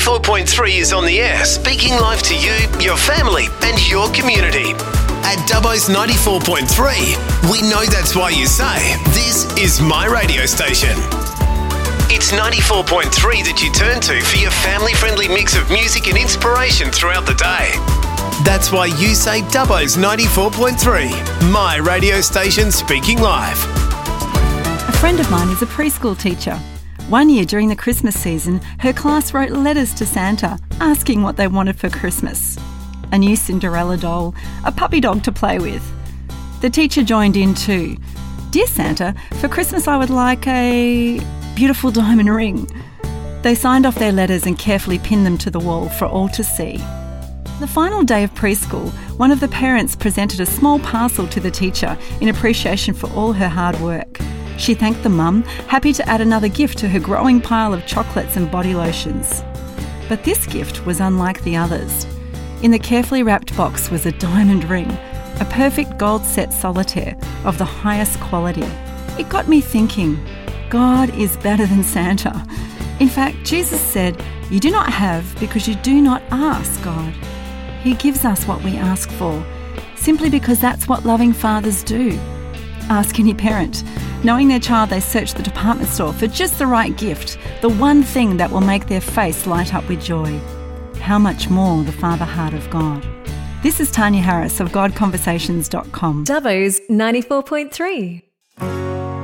94.3 is on the air, speaking live to you, your family and your community. At Dubbo's 94.3, we know that's why you say, this is my radio station. It's 94.3 that you turn to for your family-friendly mix of music and inspiration throughout the day. That's why you say Dubbo's 94.3, my radio station speaking live. A friend of mine is a preschool teacher. One year during the Christmas season, her class wrote letters to Santa asking what they wanted for Christmas. A new Cinderella doll, a puppy dog to play with. The teacher joined in too. Dear Santa, for Christmas I would like a beautiful diamond ring. They signed off their letters and carefully pinned them to the wall for all to see. The final day of preschool, one of the parents presented a small parcel to the teacher in appreciation for all her hard work. She thanked the mum, happy to add another gift to her growing pile of chocolates and body lotions. But this gift was unlike the others. In the carefully wrapped box was a diamond ring, a perfect gold set solitaire of the highest quality. It got me thinking, God is better than Santa. In fact, Jesus said, you do not have because you do not ask God. He gives us what we ask for, simply because that's what loving fathers do. Ask any parent. Knowing their child, they search the department store for just the right gift, the one thing that will make their face light up with joy. How much more the Father heart of God. This is Tanya Harris of GodConversations.com. Dubbo's 94.3.